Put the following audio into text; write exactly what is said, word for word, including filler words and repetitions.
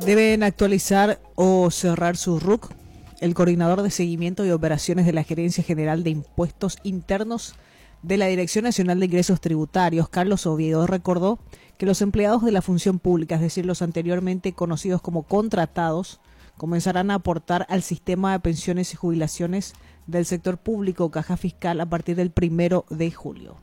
deben actualizar o cerrar su R U C. El coordinador de seguimiento y operaciones de la Gerencia General de Impuestos Internos de la Dirección Nacional de Ingresos Tributarios, Carlos Oviedo, recordó que los empleados de la función pública, es decir, los anteriormente conocidos como contratados, comenzarán a aportar al sistema de pensiones y jubilaciones del sector público Caja Fiscal a partir del primero de julio.